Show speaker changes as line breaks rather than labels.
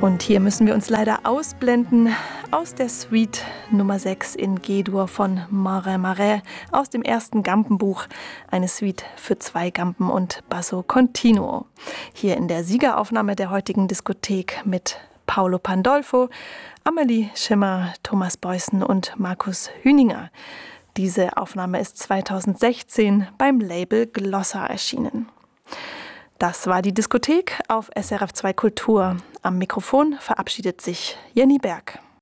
Und hier müssen wir uns leider ausblenden aus der Suite Nummer 6 in G-Dur von Marin Marais aus dem ersten Gampenbuch, eine Suite für 2 Gampen und Basso Continuo. Hier in der Siegeraufnahme der heutigen Diskothek mit Paolo Pandolfo, Amelie Schimmer, Thomas Beußen und Markus Hüninger. Diese Aufnahme ist 2016 beim Label Glossa erschienen. Das war die Diskothek auf SRF 2 Kultur. Am Mikrofon verabschiedet sich Jenny Berg.